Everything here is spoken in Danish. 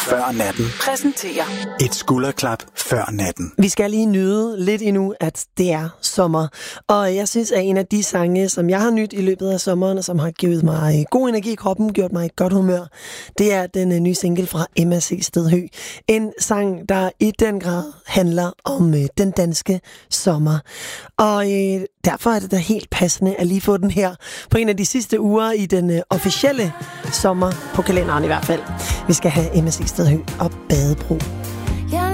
før natten. Præsenterer Et skulderklap før natten. Vi skal lige nyde lidt endnu, at det er sommer. Og jeg synes, at en af de sange, som jeg har nyt i løbet af sommeren, og som har givet mig god energi i kroppen, gjort mig et godt humør, det er den nye single fra Emma C. Stedhø. En sang, der i den grad handler om den danske sommer. Og derfor er det da helt passende at lige få den her på en af de sidste uger i den officielle sommer på kalenderen i hvert fald. Vi skal have Emma C. Stedhø og Badebro.